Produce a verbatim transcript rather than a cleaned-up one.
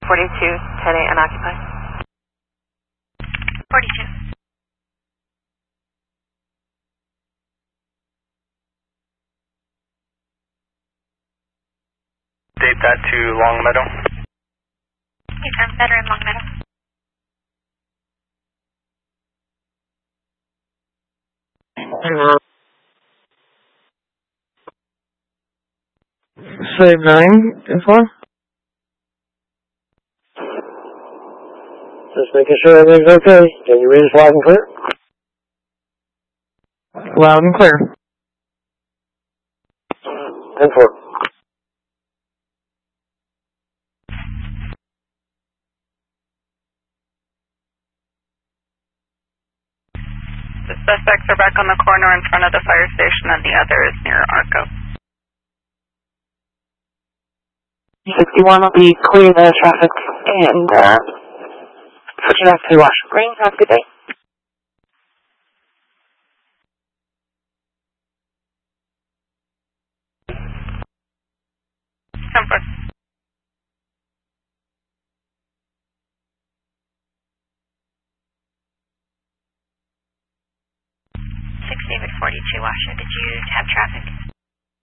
forty-two, ten eight, unoccupied. forty-two. Date that to Long Meadow. Confirm, veteran Long Meadow. Save nine, inform. Just making sure everything's okay. Can you read us loud and clear? Loud and clear. Inform. The suspects are back on the corner in front of the fire station and the other is near Arco. sixty-one will be clear the traffic and uh, switching back to Washington Green. Have a good day. Come forth. six David forty-two Washer, did you have traffic?